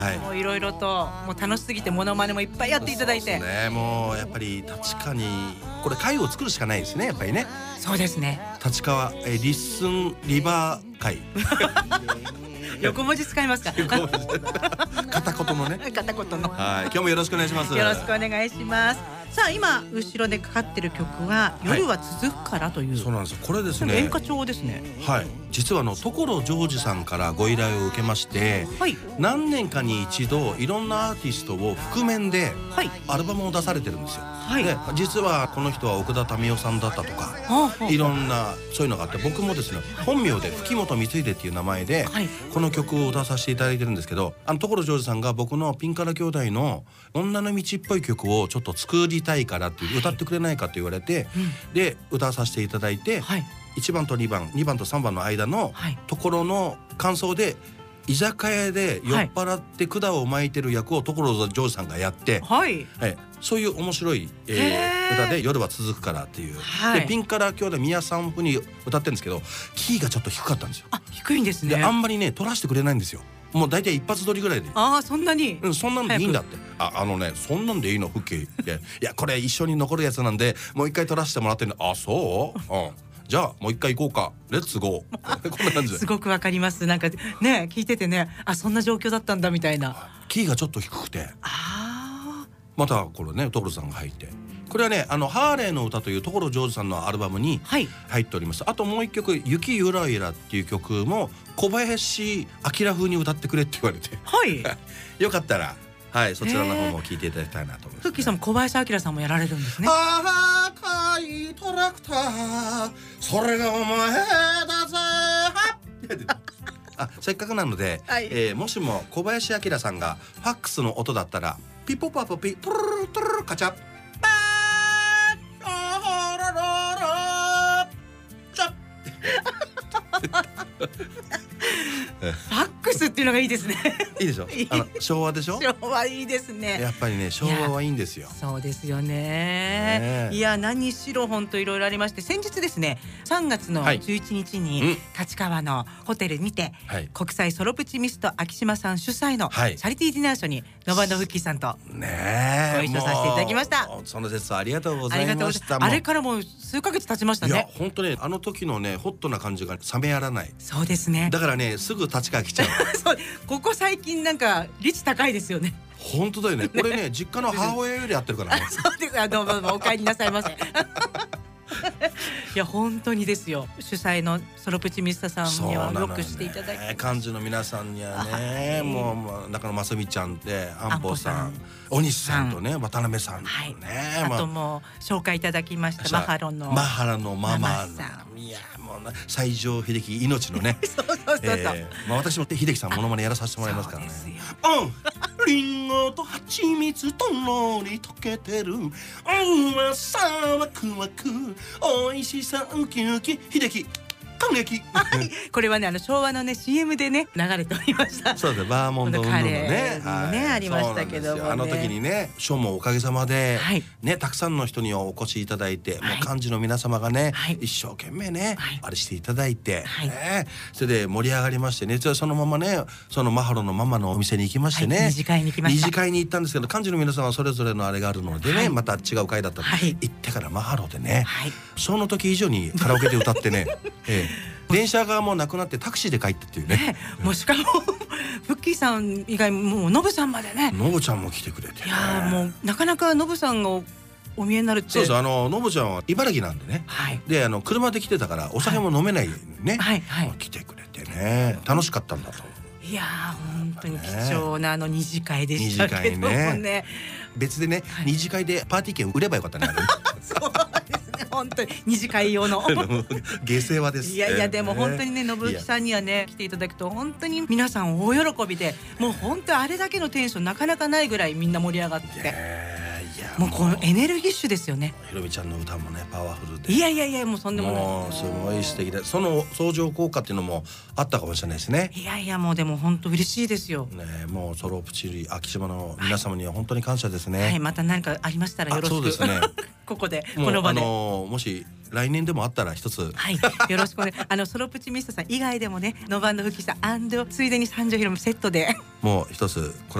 もういろいろともう楽しすぎてモノマネもいっぱいやっていただいて。 そうですね、もうやっぱり立川にこれ会を作るしかないですね、やっぱりね。 そうですね。 立川リッスンリバー会横文字使いますか。 片言のね。 片言の。 はい、今日もよろしくお願いします。 よろしくお願いします。さあ今後ろでかかってる曲は夜は続くからという。 そうなんですよ。これですね。 演歌調ですね。 はい。実は所ジョージさんからご依頼を受けまして、 はい、 何年かに一度いろんなアーティストを覆面でアルバムを出されてるんですよ。 はい、 で実はこの人は奥田民生さんだったとか、いろんなそういうのがあって、僕もですね本名で吹本光秀っていう名前でこの曲を歌わさせていただいてるんですけど、所ジョージさんが僕のピンカラ兄弟の女の道っぽい曲をちょっと作りたいからって歌ってくれないかって言われて、で歌わさせていただいて、1番と2番2番と3番の間のところの感想で、居酒屋で酔っ払って管を巻いてる役を所ジョージさんがやって、そういう面白い歌で夜は続くからっていう、でピンカラ兄弟宮さん風に歌ってるんですけど、キーがちょっと低かったんですよ。 低いんですね。 であんまりね取らせてくれないんですよ。もう大体一発撮りぐらいで。 そんなに。 そんなんでいいんだって。そんなんでいいのフッキー。いやこれ一緒に残るやつなんでもう一回撮らせてもらってんの。そう。じゃあもう一回行こうか。レッツゴー。こんな感じで。 すごくわかります。なんかね聞いててね、そんな状況だったんだみたいな。 キーがちょっと低くて。またこれね所さんが入って。これはねハーレーの歌という所ジョージさんのアルバムに入っております。あともう一曲雪ゆらゆらっていう曲も小林明風に歌ってくれって言われて。よかったらそちらの方も聞いていただきたいなと思います。 フッキーさんも小林明さんもやられるんですね。 赤いトラクターそれがお前だぜ。せっかくなので、もしも小林明さんがファックスの音だったらピポパポピトゥルルトゥルルカチャファックスっていうのがいいですね。 いいでしょ。昭和でしょ。 昭和いいですね。 やっぱりね昭和はいいんですよ。 そうですよね。いや何しろ本当いろいろありまして、先日ですね3月の11日に立川のホテルにて国際ソロプチミスト秋島さん主催のチャリティーディナーショーにノバンドフッキーさんとご一緒させていただきました。 その節はありがとうございました。 あれからもう数ヶ月経ちましたね。 いや本当ね時のねホットな感じが冷めやらない。 そうですね。 だからねすぐ立川来ちゃう。 ここ最近なんか率高いですよね。 本当だよね。これね実家の母親よりやってるからね。 そうです。どうもお帰りなさいませ。いや本当にですよ。主催のソロプチミスタさんにはよくしていただいて、 幹事の皆さんにはね、もう中野真美ちゃんで安保さん、大西さんとね渡辺さんとね、 あともう紹介いただきましたマハロのママさん、いやもう西城秀樹命のね。私も秀樹さんモノマネやらさせてもらいますからね。リンゴと蜂蜜とろり溶けてる、うまさワクワク、おいしさウキウキ、秀樹感激。 これはね昭和のね CM でね流れておりました。 そうですね、バーモント運動のねありましたけどもね。 あの時にねショーもおかげさまでねたくさんの人にお越しいただいて、もう幹事の皆様がね一生懸命ねあれしていただいて、それで盛り上がりましてね、そのままねそのマハロのママのお店に行きましてね、 二次会に行きました。 二次会に行ったんですけど、幹事の皆様はそれぞれのあれがあるのでね、また違う会だったので行ってからマハロでねその時以上にカラオケで歌ってね、電車がもうなくなってタクシーで帰ったっていうね。 もうしかもフッキーさん以外もうノブさんまでね。 ノブちゃんも来てくれて。 いやもうなかなかノブさんがお見えになるって。 そうです。ノブちゃんは茨城なんでね。で車で来てたからお酒も飲めないね。来てくれてね楽しかったんだと。いや本当に貴重な二次会でしたけどもね。 別でね二次会でパーティー券売ればよかったね。 そうですね本当に二次会用の下世話です。 いやでも本当にね信之さんにはね来ていただくと本当に皆さん大喜びで、もう本当あれだけのテンションなかなかないぐらいみんな盛り上がって。もうこのエネルギッシュですよね。 ひろみちゃんの歌もねパワフルで。 いやもうそんでもない。 もうすごい素敵で、その相乗効果っていうのもあったかもしれないですね。 いやもうでも本当嬉しいですよ。 ねもうソロプチリ秋島の皆様には本当に感謝ですね。 また何かありましたらよろしく。 そうですね。 ここでこの場でもし来年でもあったら一つ、 はい、よろしくお願い。ソロプチミストさん以外でもね、ノーバンド復帰したついでに三条ヒロムセットでもう一つ